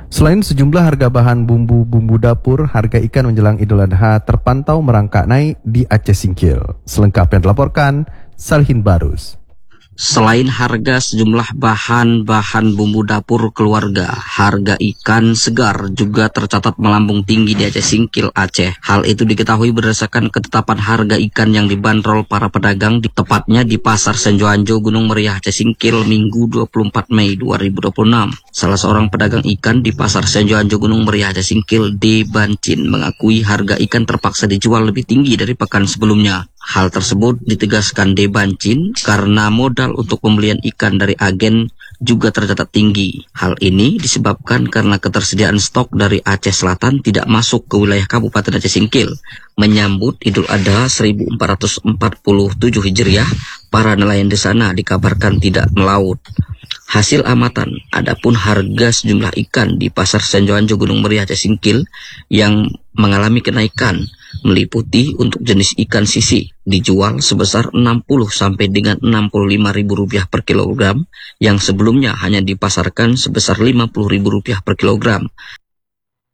Selain sejumlah harga bahan bumbu dapur, harga ikan menjelang Idul Adha terpantau merangkak naik di Aceh Singkil. Selengkapnya dilaporkan Salihin Barus. Selain harga sejumlah bahan bumbu dapur keluarga, harga ikan segar juga tercatat melambung tinggi di Aceh Singkil, Aceh. Hal itu diketahui berdasarkan ketetapan harga ikan yang dibanderol para pedagang tepatnya di Pasar Senjoanjo, Gunung Meriah, Aceh Singkil, Minggu 24 Mei 2026. Salah seorang pedagang ikan di Pasar Senjoanjo, Gunung Meriah, Aceh Singkil, D. Bancin, mengakui harga ikan terpaksa dijual lebih tinggi dari pekan sebelumnya. Hal tersebut ditegaskan D. Bancin karena modal untuk pembelian ikan dari agen juga tercatat tinggi. Hal ini disebabkan karena ketersediaan stok dari Aceh Selatan tidak masuk ke wilayah Kabupaten Aceh Singkil. Menyambut Idul Adha 1447 Hijriah, para nelayan di sana dikabarkan tidak melaut. Hasil amatan, adapun harga sejumlah ikan di Pasar Senjoanjo Gunung Meriah Aceh Singkil yang mengalami kenaikan meliputi untuk jenis ikan sisi dijual sebesar 60 sampai dengan 65 ribu rupiah per kilogram yang sebelumnya hanya dipasarkan sebesar 50 ribu rupiah per kilogram.